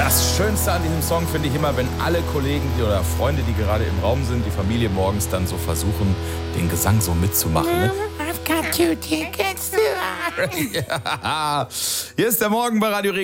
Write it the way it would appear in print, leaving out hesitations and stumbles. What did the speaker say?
Das Schönste an diesem Song finde ich immer, wenn alle Kollegen oder Freunde, die gerade im Raum sind, die Familie morgens dann so versuchen, den Gesang so mitzumachen. Ne? I've got 2 tickets to... Ja. Hier ist der Morgen bei Radio Regen.